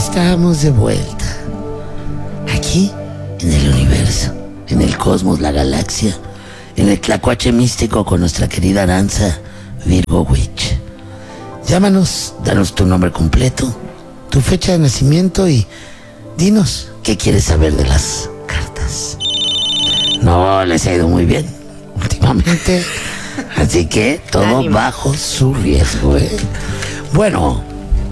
estamos de vuelta. Aquí, en el universo, en el cosmos, la galaxia, en el tlacuache místico con nuestra querida Aranza Virgo Witch. Llámanos, danos tu nombre completo, tu fecha de nacimiento y dinos qué quieres saber de las cartas. No les ha ido muy bien últimamente, así que todo Ánimo. bajo su riesgo, ¿eh? Bueno,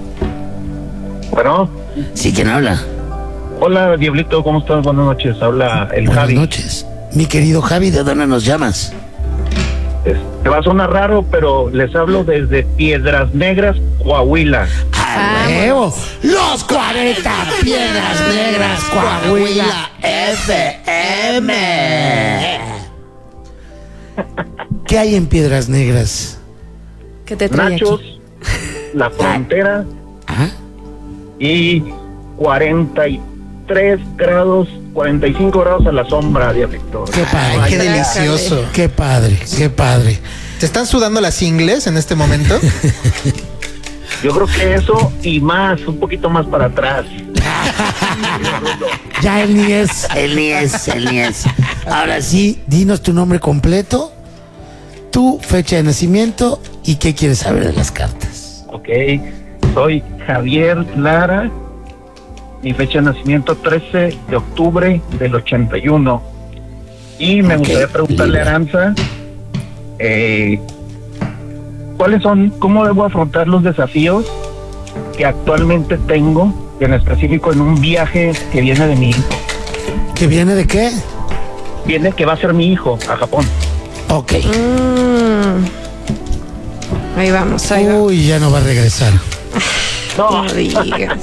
¿sí quién habla? Hola, Diablito, ¿cómo estás? Buenas noches, habla el Buenas Javi. noches. Mi querido Javi, ¿de dónde nos llamas? Te va a sonar raro, pero les hablo desde Piedras Negras, Coahuila. ¡A huevo! ¡Los 40 Piedras Negras, Coahuila FM! ¿Qué hay en Piedras Negras? ¿Qué te trae Nachos, aquí? La Frontera ¿Ah? y 43 grados, 45 grados a la sombra, Diablito. ¡Qué padre! Qué delicioso. ¡Qué padre! ¡Qué padre! ¿Te están sudando las ingles en este momento? Yo creo que eso y más, un poquito más para atrás. Ya él ni es. Ahora sí, dinos tu nombre completo, tu fecha de nacimiento y qué quieres saber de las cartas. Ok, soy Javier Lara, mi fecha de nacimiento 13 de octubre del 81. Y me Ok, gustaría preguntarle a libre. Aranza, ¿cuáles son, cómo debo afrontar los desafíos que actualmente tengo, en específico en un viaje que viene de mi hijo? ¿Qué viene de qué? Viene que va a ser mi hijo a Japón. Ok. Ahí vamos, ahí vamos. Uy, ya no va a regresar. No, No digas.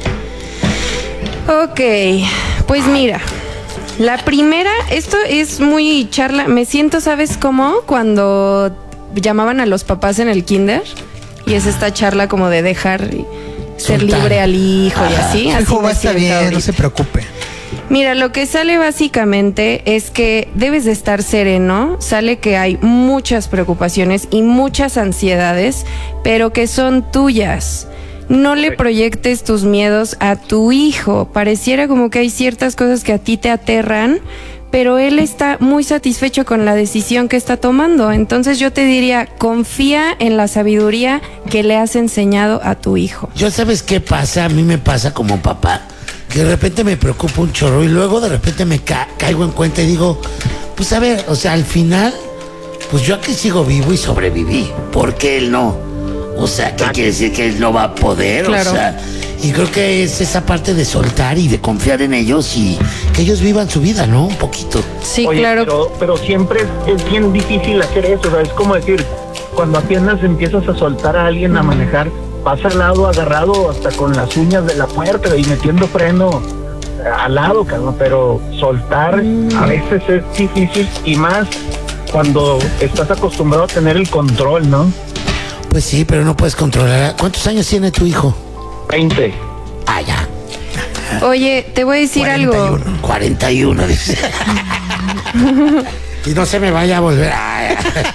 Ok, pues mira, la primera, esto es muy charla. Me siento, ¿sabes cómo? Cuando llamaban a los papás en el kinder y es esta charla como de dejar ser Soltar. libre al hijo y así. El Así hijo va a me estar siento bien, no ahorita. se preocupe. Mira, lo que sale básicamente es que debes de estar sereno. Sale que hay muchas preocupaciones y muchas ansiedades, pero que son tuyas. No le proyectes tus miedos a tu hijo. Pareciera como que hay ciertas cosas que a ti te aterran, pero él está muy satisfecho con la decisión que está tomando. Entonces yo te diría, confía en la sabiduría que le has enseñado a tu hijo. Yo, ¿sabes qué pasa? A mí me pasa como papá, que de repente me preocupa un chorro y luego de repente me caigo en cuenta y digo, pues a ver, o sea, al final, pues yo aquí sigo vivo y sobreviví. ¿Por qué él no? O sea, ¿qué quiere decir? Que él no va a poder, Claro. o sea, y creo que es esa parte de soltar y de confiar en ellos y que ellos vivan su vida, ¿no? Un poquito. Sí, oye, claro. pero siempre es bien difícil hacer eso, o sea, es como decir, cuando apenas empiezas a soltar a alguien a manejar, vas al lado agarrado hasta con las uñas de la puerta y metiendo freno al lado, cabrón, pero soltar a veces es difícil y más cuando estás acostumbrado a tener el control, ¿no? Pues sí, pero no puedes controlar. ¿Cuántos años tiene tu hijo? 20. Ah, ya. Oye, te voy a decir algo. 41, dice. Y no se me vaya a volver. Ay.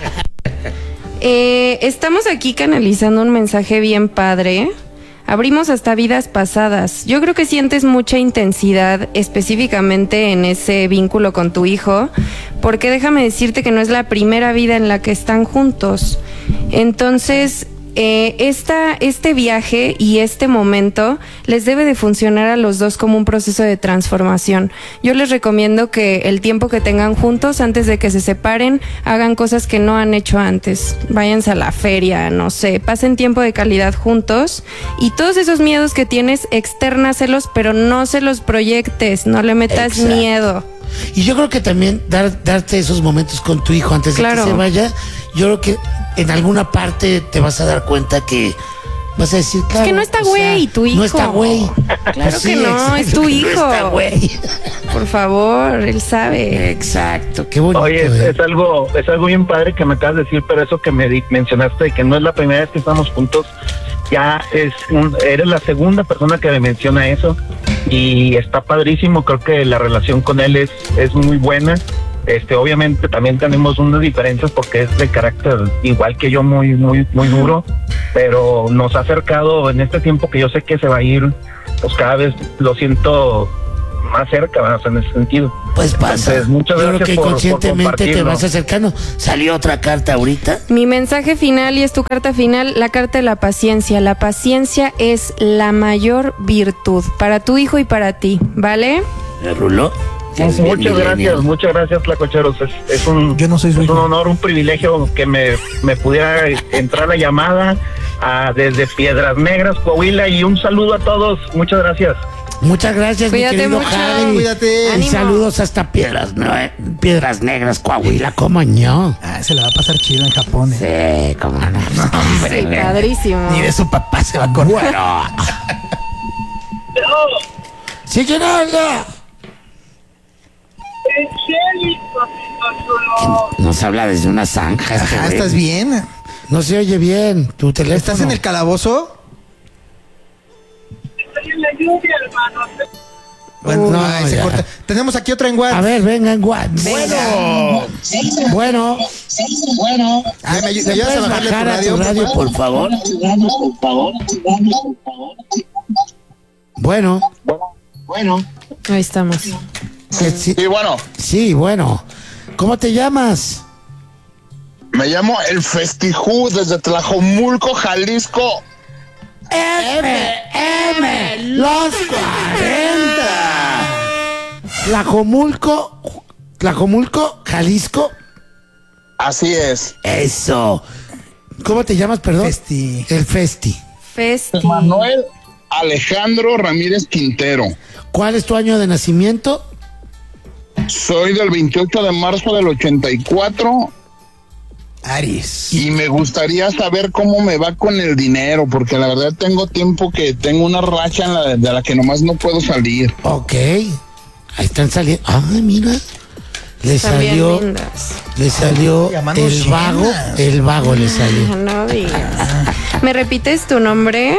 Estamos aquí canalizando un mensaje bien padre. Abrimos hasta vidas pasadas. Yo creo que sientes mucha intensidad específicamente en ese vínculo con tu hijo, porque déjame decirte que no es la primera vida en la que están juntos. Entonces, este viaje y este momento les debe de funcionar a los dos como un proceso de transformación. Yo les recomiendo que el tiempo que tengan juntos, antes de que se separen, hagan cosas que no han hecho antes. Váyanse a la feria, no sé, pasen tiempo de calidad juntos y todos esos miedos que tienes, extérnaselos, pero no se los proyectes, no le metas Exacto. miedo. Y yo creo que también darte esos momentos con tu hijo antes de Claro. que se vaya, yo creo que en alguna parte te vas a dar cuenta que vas a decir, claro. que no está o sea, güey, tu hijo. No está güey. Claro que no, exacto, es tu que hijo. No está güey. Por favor, él sabe. Exacto, qué bonito. Oye, es algo bien padre que me acabas de decir, pero eso que mencionaste, que no es la primera vez que estamos juntos, ya eres la segunda persona que me menciona eso y está padrísimo. Creo que la relación con él es muy buena Obviamente también tenemos unas diferencias porque es de carácter igual que yo, muy duro, pero nos ha acercado en este tiempo que yo sé que se va a ir, pues cada vez lo siento más cerca, ¿verdad? En ese sentido. Pues pasa. Entonces, muchas yo creo gracias que por inconscientemente te compartirlo. vas acercando. Salió otra carta ahorita. Mi mensaje final, y es tu carta final, la carta de la paciencia. La paciencia es la mayor virtud para tu hijo y para ti, ¿vale? ¿Me ruló? Pues muchas gracias, Tlacocheros. Es un, Yo no soy su es un hijo. honor, un privilegio que me pudiera entrar la llamada desde Piedras Negras, Coahuila, y un saludo a todos. Muchas gracias. Muchas gracias, Cuídate mi querido mucho. Javi. Cuídate. Y Ánimo. saludos hasta Piedras Negras, Coahuila, ¿cómo no? Se la va a pasar chido en Japón. Sí, cómo no. Hombre, Padrísimo. Ni de su papá se va a acordar. bueno. Sí, Geraldo. Nos habla desde una zanja. este Ajá, güey. ¿estás bien? No se oye bien. Tu teléfono. ¿Estás en el calabozo? Estoy en la lluvia, hermano. Bueno, No, ay, se ya. corta. Tenemos aquí otra en A WhatsApp. ver, venga en WhatsApp. Bueno. Ay, ¿me ayudas a ¿Puedes bajarle bajar a tu radio, por favor? Bueno. Ahí estamos. Sí, Y bueno, sí, bueno. ¿Cómo te llamas? me llamo El Festijú desde Tlajomulco, Jalisco. Los 40. Tlajomulco, Jalisco. Así es. Eso. ¿Cómo te llamas, perdón? Festi. El Festi. Festi. Manuel Alejandro Ramírez Quintero. ¿Cuál es tu año de nacimiento? Soy del 28 de marzo del 84 Aries. y me gustaría saber cómo me va con el dinero, porque la verdad tengo tiempo que tengo una racha de la que nomás no puedo salir. Ok. Ahí están saliendo. Ay, mira. Le También salió. lindas. Le salió Llamando el vago. llenas. El vago le salió. No digas. ¿Me repites tu nombre?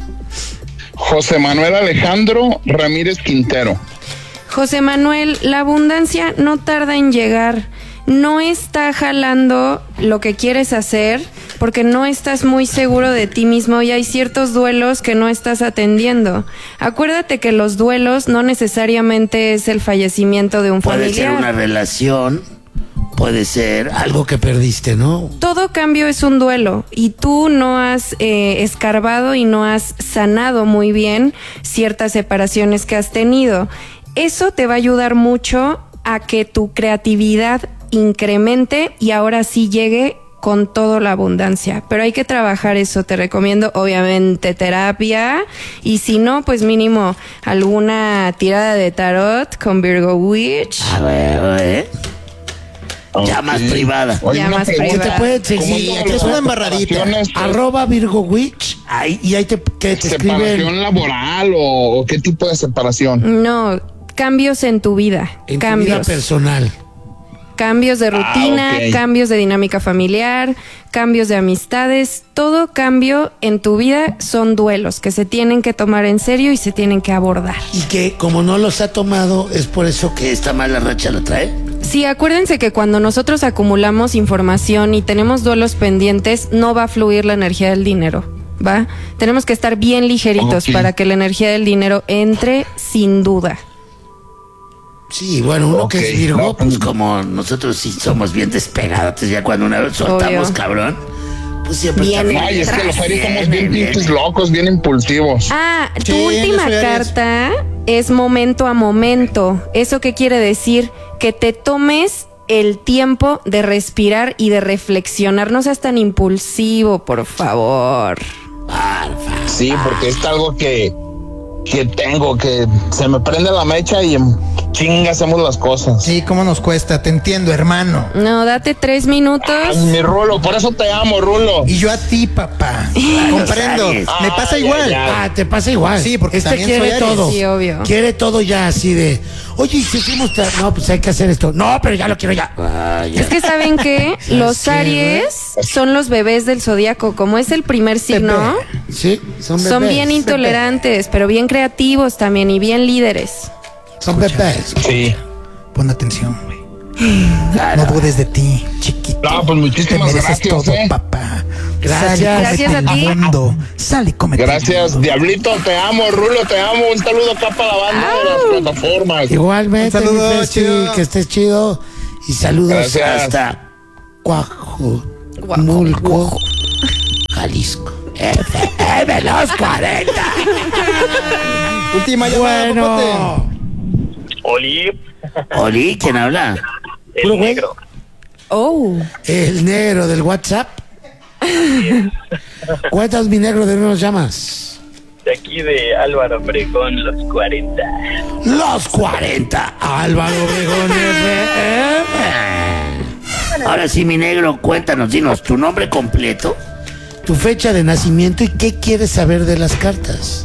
José Manuel Alejandro Ramírez Quintero. José Manuel, la abundancia no tarda en llegar. No está jalando lo que quieres hacer porque no estás muy seguro de ti mismo y hay ciertos duelos que no estás atendiendo. Acuérdate que los duelos no necesariamente es el fallecimiento de un Puede familiar. ser una relación. Puede ser algo que perdiste, ¿no? Todo cambio es un duelo y tú no has escarbado y no has sanado muy bien ciertas separaciones que has tenido. Eso te va a ayudar mucho a que tu creatividad incremente y ahora sí llegue con toda la abundancia. Pero hay que trabajar eso. Te recomiendo, obviamente, terapia. Y si no, pues mínimo alguna tirada de tarot con Virgo Witch. A ver. Llamas Ok. privada. Oye, Llamas una pregunta. privadas. Te pueden ¿Cómo seguir. todas aquí es las una embarradita. separaciones, @, Virgo Witch. Y ahí te escriben. ¿separación laboral o qué tipo de separación? No, cambios en tu vida. En tu vida cambios. personal. Cambios de rutina, ok. cambios de dinámica familiar, cambios de amistades. Todo cambio en tu vida son duelos que se tienen que tomar en serio y se tienen que abordar. Y que como no los ha tomado, es por eso que esta mala racha la trae. Sí, acuérdense que cuando nosotros acumulamos información y tenemos duelos pendientes, no va a fluir la energía del dinero, ¿va? Tenemos que estar bien ligeritos Ok. para que la energía del dinero entre sin duda. Sí, bueno, uno que es Ok, Virgo, no, pues como nosotros sí somos bien despegados, entonces ya cuando una vez soltamos, Obvio. cabrón, pues siempre Bien. está Ay, es que los aries somos bien bien. pinches locos, bien impulsivos. Ah, tu Sí, última yo soy Aries. carta es momento a momento. ¿Eso qué quiere decir? Que te tomes el tiempo de respirar y de reflexionar. No seas tan impulsivo, por favor. Sí, porque es algo que tengo, que se me prende la mecha y en chinga hacemos las cosas. Sí, ¿cómo nos cuesta? Te entiendo, hermano. No, date 3 minutos. Ay, mi Rulo, por eso te amo, Rulo. Y yo a ti, papá. Comprendo. Aries. Me pasa Ay, igual. ay, ay. Ah, te pasa igual. Sí, porque este también quiere soy Aries. todo. Sí, obvio. Quiere todo ya así de, oye, ¿y si hicimos no, pues hay que hacer esto. No, pero ya lo quiero ya. Ah, ya. Es que saben que los qué, Aries son los bebés del zodiaco. Como es el primer signo, Sí, son bebés. son bien intolerantes, pero bien creativos también y bien líderes. Son bebés. Sí. Pon atención, güey. No dudes de ti, chiquito. No, pues muchísimas Te mereces gracias, todo, papá. Gracias. Sal y cómete Gracias a ti. el mundo. Sal y cómete el Gracias, mundo. Diablito, te amo, Rulo, te amo. Un saludo acá para la banda de las plataformas. Igualmente, Un saludo, mi Festi, chido. que estés chido. Y saludos Gracias. hasta Guajomulco, Jalisco. FM los 40. Última llamada, popote. Bueno. Oli, Oli, ¿quién habla? el Puro güey. negro. Oh, El negro del WhatsApp. Cuéntanos, mi negro, ¿de dónde nos llamas? De aquí de Álvaro Obregón, los 40. Los 40, Álvaro Obregón FM. Ahora sí, mi negro, cuéntanos, dinos tu nombre completo, tu fecha de nacimiento y qué quieres saber de las cartas.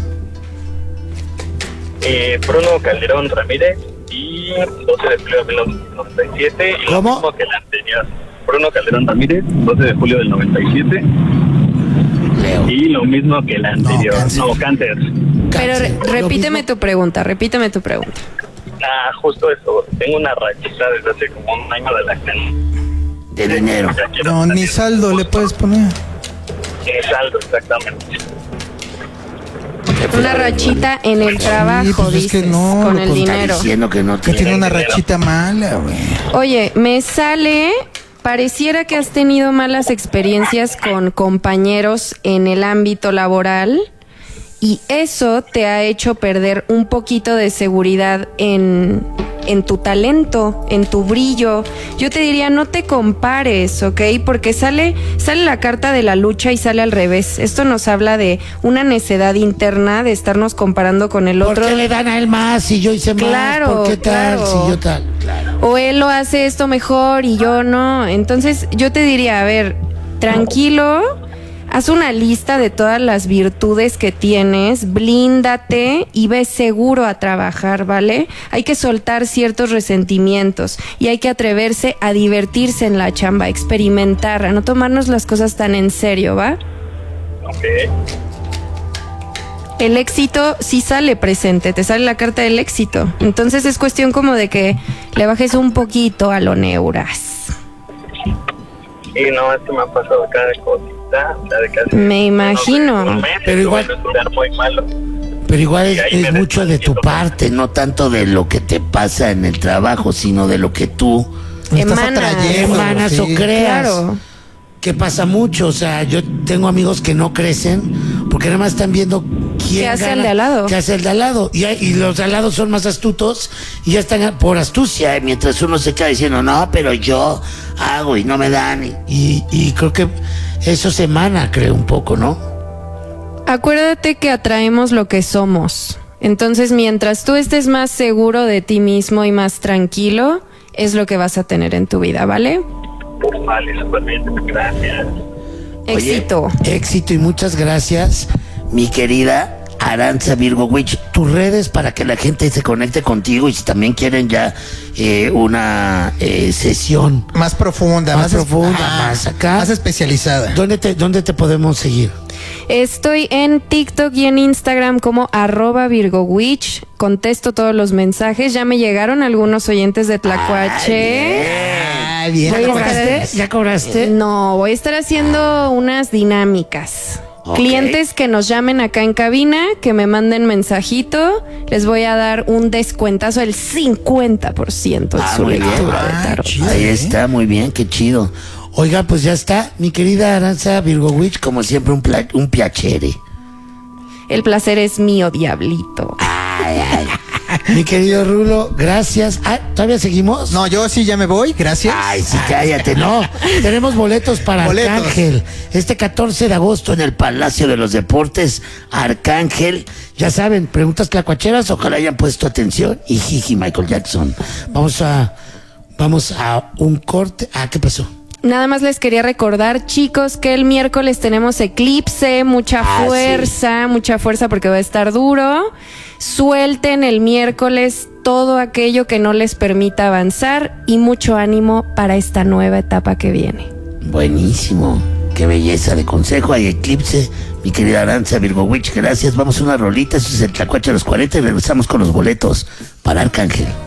Bruno Calderón Ramírez y 12 de julio de 1997. Y ¿Cómo? Lo mismo que el anterior. Bruno Calderón Ramírez, 12 de julio del 97. Leo. Y lo mismo que el anterior. Cáncer. No, Cáncer. pero Cáncer. Lo repíteme mismo. tu pregunta, repíteme tu pregunta. Justo eso. Tengo una rachita desde hace como un año de la que De dinero. ya quiero No, ni salir. saldo le puedes poner. Ni saldo, exactamente. Una rachita en el trabajo, pues es que dices, no, con lo el contaría dinero. Diciendo que no Que tiene. tiene una rachita mala, güey. Oye, me sale, pareciera que has tenido malas experiencias con compañeros en el ámbito laboral y eso te ha hecho perder un poquito de seguridad en tu talento, en tu brillo. Yo te diría, no te compares, ¿ok? Porque sale la carta de la lucha y sale al revés. Esto nos habla de una necedad interna de estarnos comparando con el ¿Por otro. qué le dan a él más si yo hice más? Claro, ¿Por qué tal claro. si yo tal? Claro. O él lo hace esto mejor y yo no. Entonces yo te diría, a ver, tranquilo, haz una lista de todas las virtudes que tienes, blíndate y ve seguro a trabajar, ¿vale? Hay que soltar ciertos resentimientos y hay que atreverse a divertirse en la chamba, a experimentar, a no tomarnos las cosas tan en serio, ¿va? Ok. El éxito sí sale presente, te sale la carta del éxito. Entonces es cuestión como de que le bajes un poquito a lo neuras. Y no, es que me ha pasado cada cosita. O sea, de casi Me imagino. un mes, Pero igual- estuve en un lugar muy malo. Pero igual Y ahí es me mucho de tu desconecto. parte, no tanto de lo que te pasa en el trabajo, sino de lo que tú Estás Emana. atrayendo. emanas sí. o creas. Claro. Que pasa mucho, o sea, yo tengo amigos que no crecen porque nada más están viendo quién ¿Qué hace gana, el de al lado? qué hace el de al lado. Y los de al lado son más astutos y ya están por astucia, mientras uno se queda diciendo, no, pero yo hago y no me dan. Y creo que eso se emana, creo, un poco, ¿no? Acuérdate que atraemos lo que somos. Entonces, mientras tú estés más seguro de ti mismo y más tranquilo, es lo que vas a tener en tu vida, ¿vale? Vale, súper bien. Gracias. Éxito. Oye, éxito y muchas gracias, mi querida Aranza Virgo Witch. Tus redes para que la gente se conecte contigo y si también quieren ya una sesión Más profunda, Más profunda, más acá. Más especializada. ¿Dónde te podemos seguir? Estoy en TikTok y en Instagram como @VirgoWitch. Contesto todos los mensajes. Ya me llegaron algunos oyentes de Tlacuache. Ah, bien. Voy a ¿Cobraste? estar- ¿Ya cobraste? No, voy a estar haciendo unas dinámicas. Ok. Clientes que nos llamen acá en cabina, que me manden mensajito, les voy a dar un descuentazo del 50% de Ah, su muy bien. lectura de Ah, tarot. chido. Ahí está, muy bien, qué chido. Oiga, pues ya está, mi querida Aranza Virgo Witch, como siempre un piacere. El placer es mío, diablito. Ay, ay. Mi querido Rulo, gracias. Ah, ¿todavía seguimos? No, yo sí ya me voy, gracias. Ay, sí, cállate, no. Tenemos boletos para Boletos. Arcángel. Este 14 de agosto en el Palacio de los Deportes, Arcángel. Ya saben, preguntas tlacuacheras, ojalá hayan puesto atención. Y jiji, Michael Jackson. Vamos a un corte. Ah, ¿qué pasó? Nada más les quería recordar, chicos, que el miércoles tenemos eclipse, mucha fuerza porque va a estar duro. Suelten el miércoles todo aquello que no les permita avanzar y mucho ánimo para esta nueva etapa que viene. Buenísimo. Qué belleza de consejo. Hay eclipse. Mi querida Aranza Virgo Witch, gracias. Vamos a una rolita. Eso es el Tlacuache a los 40 y regresamos con los boletos para Arcángel.